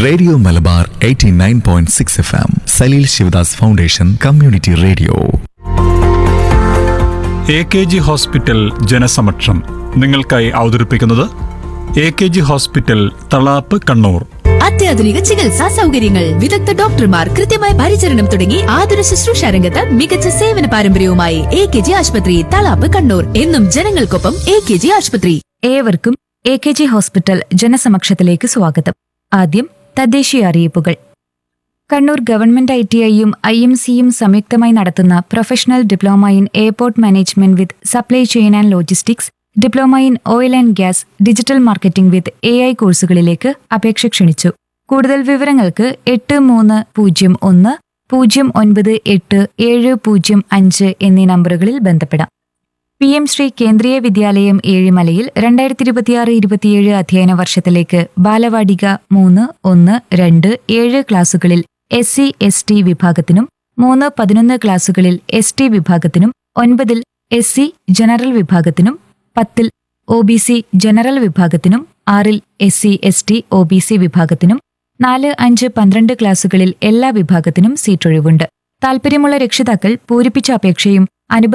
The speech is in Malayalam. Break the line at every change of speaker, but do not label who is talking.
Radio Malabar 89.6 FM. Saleel Sivadas foundation community radio.
AKG hospital ജനസമക്ഷം നിങ്ങൾക്കായി അവതരിപ്പിക്കുന്നത് AKG ഹോസ്പിറ്റൽ തളാപ്പ് കണ്ണൂർ.
അത്യാധുനിക ചികിത്സാ സൗകര്യങ്ങൾ, വിദഗ്ധ ഡോക്ടർമാർ, കൃത്യമായ പരിചരണം തുടങ്ങി ആതുര ശുശ്രൂഷ രംഗത്ത് മികച്ച സേവന പാരമ്പര്യവുമായി AKG ആശുപത്രി തളാപ്പ് കണ്ണൂർ. എന്നും ജനങ്ങൾക്കൊപ്പം AKG ആശുപത്രി.
ഏവർക്കും AKG ഹോസ്പിറ്റൽ ജനസമക്ഷത്തിലേക്ക് സ്വാഗതം. ആദ്യം തദ്ദേശീയ അറിയിപ്പുകൾ. കണ്ണൂർ ഗവൺമെന്റ് ITIയും IMCയും സംയുക്തമായി നടത്തുന്ന professional diploma in airport management with supply chain and logistics, diploma in oil and gas, digital marketing with AI കോഴ്സുകളിലേക്ക് അപേക്ഷ ക്ഷണിച്ചു. കൂടുതൽ വിവരങ്ങൾക്ക് 8330098705 എന്നീ നമ്പറുകളിൽ ബന്ധപ്പെടാം. PM ശ്രീ കേന്ദ്രീയ വിദ്യാലയം ഏഴിമലയിൽ 2026-27 അധ്യയന വർഷത്തിലേക്ക് ബാലവാടിക 3, 1, 2, 7 ക്ലാസുകളിൽ SC, ST വിഭാഗത്തിനും 3, 11 ക്ലാസുകളിൽ ST വിഭാഗത്തിനും 9 SC ജനറൽ വിഭാഗത്തിനും 10 OBC ജനറൽ വിഭാഗത്തിനും 6 SC, ST, OBC വിഭാഗത്തിനും 4, 5, 12 ക്ലാസുകളിൽ എല്ലാ വിഭാഗത്തിനും സീറ്റൊഴിവുണ്ട്. താൽപര്യമുള്ള രക്ഷിതാക്കൾ പൂരിപ്പിച്ച അപേക്ഷയും അനുബന്ധ